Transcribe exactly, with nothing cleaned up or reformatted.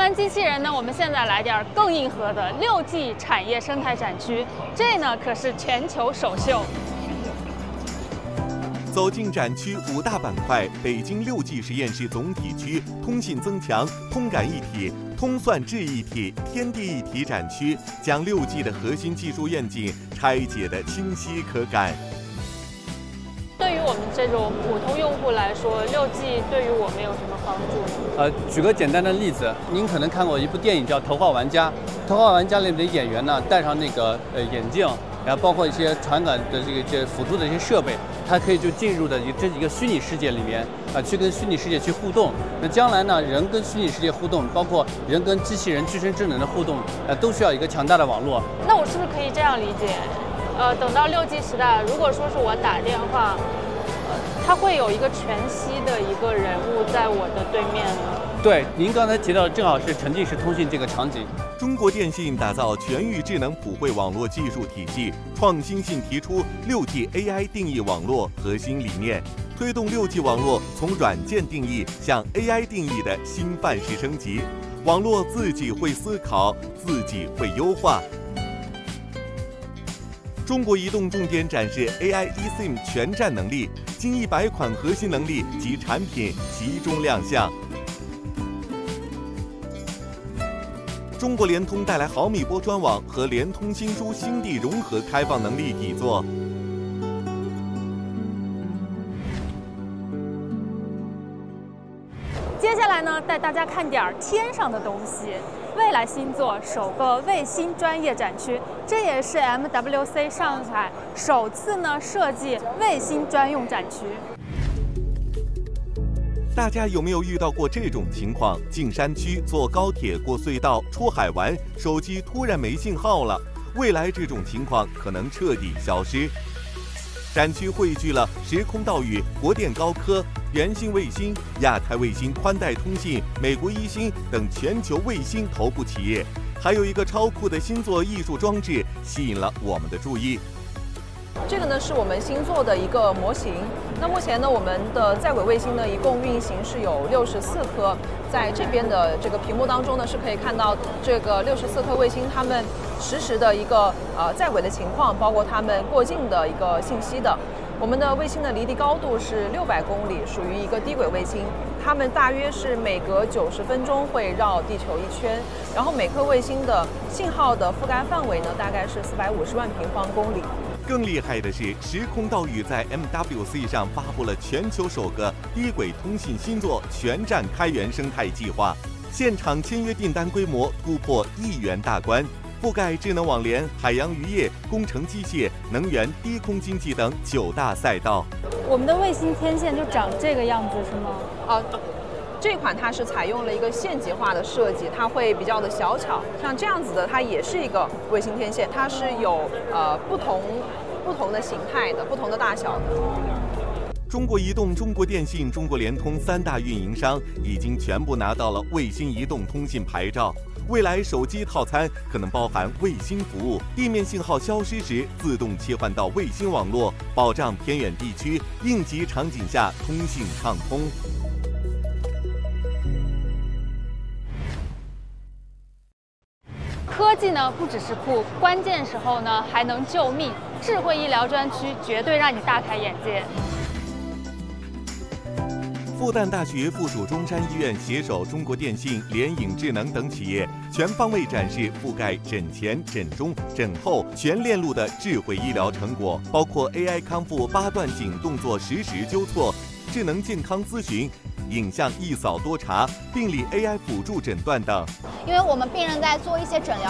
完机器人呢，我们现在来点更硬核的六 G 产业生态展区，这呢可是全球首秀。 走进展区五大板块：北京六 G 实验室总体区、通信增强、通感一体、通算智一体、天地一体展区，将六 G 的核心技术愿景拆解得清晰可感。 对于我们这种普通用户来说，六 G 对于我们有什么帮助呢？ 呃，举个简单的例子，您可能看过一部电影叫《头号玩家》，《头号玩家》里面的演员呢，戴上那个呃眼镜，然后包括一些传感的这个这辅助的一些设备，它可以就进入的这一个虚拟世界里面啊、呃，去跟虚拟世界去互动。那将来呢，人跟虚拟世界互动，包括人跟机器人、具身智能的互动，呃，都需要一个强大的网络。 那我是不是可以这样理解？呃，等到六 G 时代，如果说是我打电话，呃，它会有一个全息的一个人物在我的对面呢？ 对，您刚才提到的正好是沉浸式通信这个场景。 中国电信打造全域智能普惠网络技术体系，创新性提出六 G A I 定义网络核心理念，推动六 G 网络从软件定义向 A I 定义的新范式升级。网络自己会思考，自己会优化。中国移动重点展示 A I eSIM 全站能力，近一百款核心能力及产品集中亮相。中国联通带来毫米波专网和联通新书星地融合开放能力底座。 接下来呢，带大家看点天上的东西。未来星座首个卫星专业展区，这也是 M W C 上海首次呢设计卫星专用展区。 大家有没有遇到过这种情况？进山区、坐高铁、过隧道、出海玩，手机突然没信号了。未来这种情况可能彻底消失。展区汇聚了时空岛屿、国电高科、圆星卫星、亚太卫星宽带通信、美国一星等全球卫星头部企业，还有一个超酷的星座艺术装置吸引了我们的注意。 这个呢是我们星座的一个模型。那目前呢，我们的在轨卫星呢一共运行是有六十四颗，在这边的这个屏幕当中呢是可以看到这个六十四颗卫星它们实时的一个呃在轨的情况，包括它们过境的一个信息的。我们的卫星的离地高度是六百公里，属于一个低轨卫星。它们大约是每隔九十分钟会绕地球一圈，然后每颗卫星的信号的覆盖范围呢大概是四百五十万平方公里。 更厉害的是，时空岛屿在 M W C 上发布了全球首个低轨通信星座全站开源生态计划，现场签约订单规模突破亿元大关，覆盖智能网联、海洋渔业、工程机械、能源、低空经济等九大赛道。 我们的卫星天线就长这个样子是吗？ 啊。这款它是采用了一个线级化的设计，它会比较的小巧，像这样子的，它也是一个卫星天线，它是有呃不同不同的形态的，不同的大小的。 中国移动、中国电信、中国联通三大运营商已经全部拿到了卫星移动通信牌照。未来手机套餐可能包含卫星服务，地面信号消失时自动切换到卫星网络，保障偏远地区应急场景下通信畅通。 科技呢不只是酷，关键时候呢还能救命。智慧医疗专区绝对让你大开眼界。 复旦大学附属中山医院携手中国电信、联影智能等企业，全方位展示覆盖诊前、诊中、诊后全链路的智慧医疗成果，包括 A I 康复八段锦动作实时纠错、智能健康咨询、影像一扫多查、病理 A I 辅助诊断等。 因为我们病人在做一些诊疗